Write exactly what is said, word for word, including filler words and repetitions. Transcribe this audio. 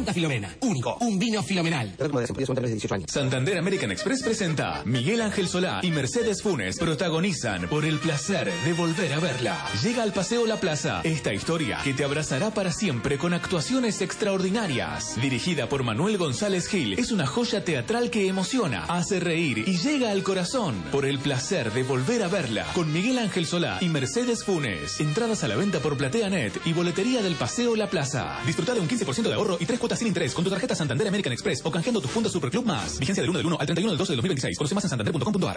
Santa Filomena. Único, un vino fenomenal. Santander American Express presenta Miguel Ángel Solá y Mercedes Funes protagonizan Por el placer de volver a verla. Llega al Paseo La Plaza esta historia que te abrazará para siempre con actuaciones extraordinarias. Dirigida por Manuel González Gil, es una joya teatral que emociona, hace reír y llega al corazón. Por el placer de volver a verla con Miguel Ángel Solá y Mercedes Funes. Entradas a la venta por PlateaNet y boletería del Paseo La Plaza. Disfruta de un quince por ciento de ahorro y tres cuotas sin interés con tu tarjeta Santander American Express o canjeando tus puntos Superclub más. Vigencia del uno del uno al treinta y uno del doce del dos mil veintiséis. Conoce más en santander punto com punto a r.